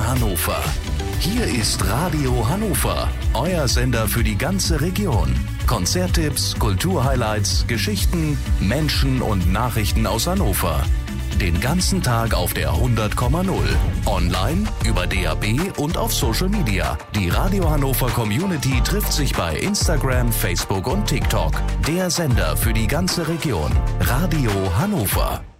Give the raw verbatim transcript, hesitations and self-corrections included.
von Hannover. Hier ist Radio Hannover, euer Sender für die ganze Region. Konzerttipps, Kulturhighlights, Geschichten, Menschen und Nachrichten aus Hannover. Den ganzen Tag auf der hundert Komma null. Online, über D A B und auf Social Media. Die Radio Hannover Community trifft sich bei Instagram, Facebook und TikTok. Der Sender für die ganze Region. Radio Hannover.